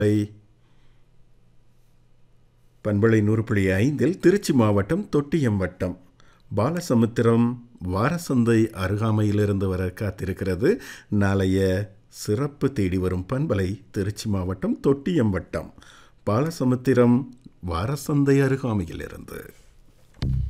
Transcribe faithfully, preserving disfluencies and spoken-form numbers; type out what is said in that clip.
பண்பலை நூறு புள்ளி ஐந்தில் திருச்சி மாவட்டம் தொட்டியம் வட்டம் பாலசமுத்திரம் வாரசந்தை அருகாமையிலிருந்து வர காத்திருக்கிறது. நாளைய சிறப்பு தேடி வரும் பண்பலை திருச்சி மாவட்டம் தொட்டியம் வட்டம் பாலசமுத்திரம் வாரசந்தை அருகாமையிலிருந்து.